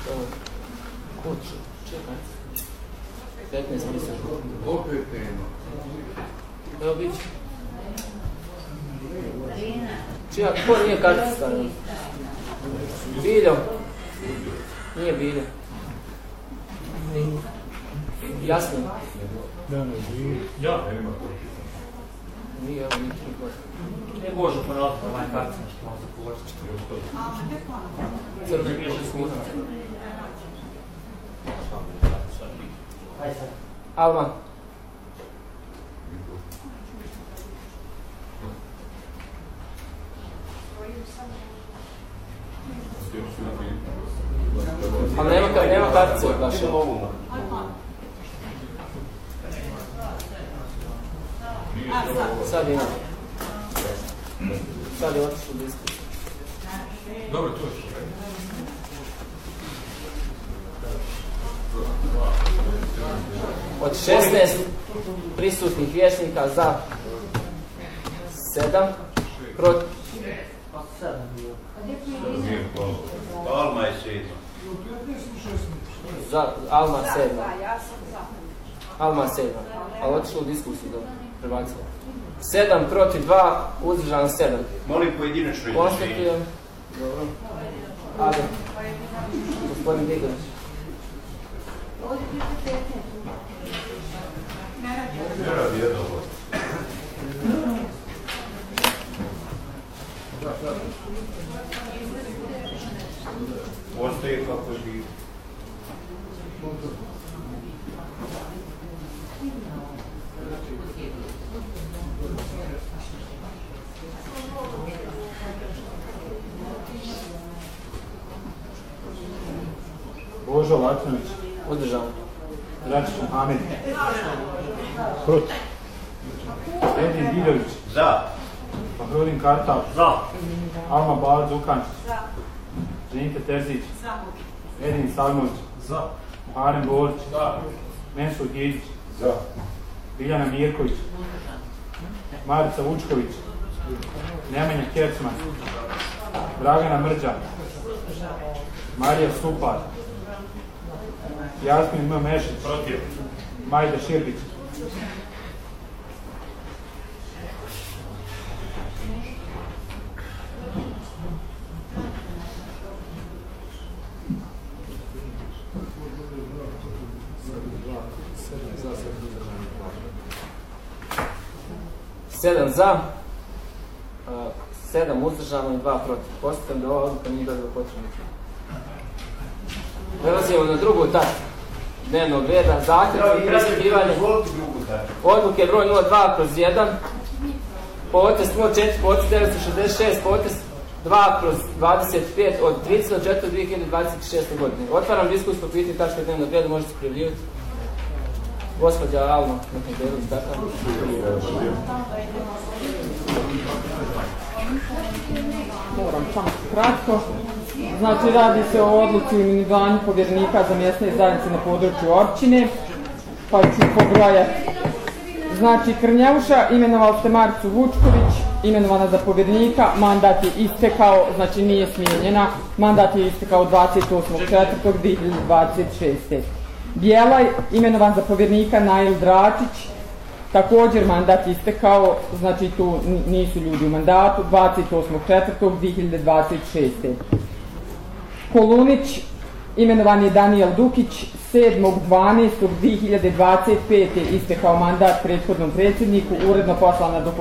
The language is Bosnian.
Kuću, čekaj. 15 misliš. Opet nema. Evo bit će. Čija, ko nije kartica stavljena? Biljo. Nije Biljo. Jasno. Ja. Nije, evo niko. Ne može ponoviti ovaj kartica što vam započeti. Crne kuće. Alman. Ali nema kartice baš. Sad ima. Sad je otišlo u diskusiju. Dobro, to je što. Od 16 prisutnih vijećnika za 7 protiv. Alma je 7. Za Alma 7. Alma 7. Ali otišlo u diskusiju da prebacilo. 7 protiv 2, uzdržano 7. Molim pojedinačno Konstatujem. Dobro. Ajde. Gospodin Digorić. Ne radi jedno ovo. Ostaje kako je bilo. Božo Latinović. Uzdržano. Račić Mohamed. Protiv. Edin Biljović. Za. Pahrodin Kartal. Za. Alma Balac Zukančić. Ženite Terzić. Edin Salmović. Za. Muharem Borić. Mensur Giđić. Biljana Mirković. Marica Vučković. Nemanja Kecman. Dragana Mrđa. Marija Stupar. Jasmin M. Mešić. Protiv. Majda Širbić. Sedam za, 7 uzdržano i 2 protiv. Postavljam da ova odluka nije dobila potrebno. Prelazimo na drugu tačku dnevnog reda, zahtjev za preispitivanje odluke broj 02/1, potez 04, potez 966, potez 2/25 od 30.4.2026. godine. Otvaram diskusiju po pitanju tačke dnevnog reda, možete se prijavljivati. Gospođa Alma, nekaj delu, tako? Moram samo kratko. Znači, radi se o odluci o imenovanju povjerenika za mjesne zajednice na području općine, pa ću pobrojati. Znači, Krnjeuša, imenovali ste Maricu Vučković, imenovana za povjerenika, mandat je istekao, znači nije smijenjena, mandat je istekao 28.4.2026. Bjelaj, imenovan za povjerenika Nail Dračić, također mandat istekao, znači tu nisu ljudi u mandatu, 28.4.2026. Kolunić, imenovan je Danijel Dukić, 7.12.2025. istekao mandat prethodnom predsjedniku, uredno poslana